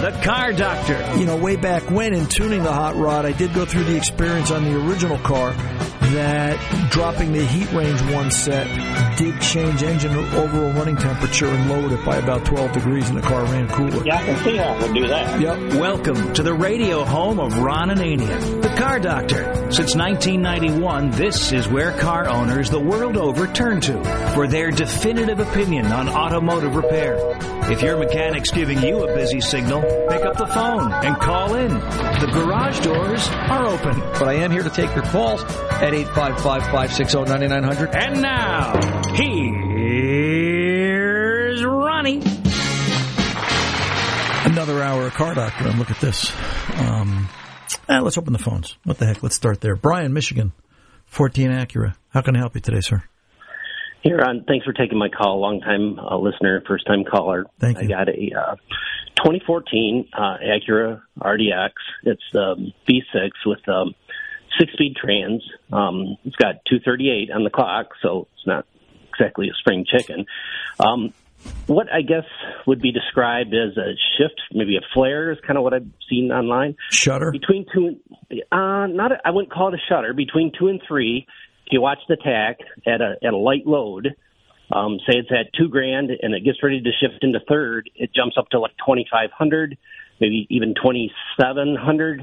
the Car Doctor. You know, way back when in tuning the hot rod, I did go through the experience on the original car that dropping the heat range one set did change engine overall running temperature and lowered it by about 12 degrees, and the car ran cooler. Yeah, I can see how it would do that. Yep. Welcome to the radio home of Ron Ananian, the Car Doctor. Since 1991, this is where car owners the world over turn to for their definitive opinion on automotive repair. If your mechanic's giving you a busy signal, pick up the phone and call in. The garage doors are open. But I am here to take your calls at 855-560-9900. And now, here's Ronnie. Another hour of Car Doctor, and look at this. Let's open the phones. What the heck? Let's start there. Brian, Michigan, 14 Acura. How can I help you today, sir? Here, Ron, thanks for taking my call. Long-time listener, first-time caller. Thank you. I got a 2014 Acura RDX. It's V6 with 6-speed trans. It's got 238 on the clock, so it's not exactly a spring chicken. What I guess would be described as a shift, maybe a flare, is kind of what I've seen online. Shutter? Between I wouldn't call it a shutter. Between 2 and 3, if you watch the tach at a light load, say it's at $2,000 and it gets ready to shift into third, it jumps up to like 2,500, maybe even 2,700.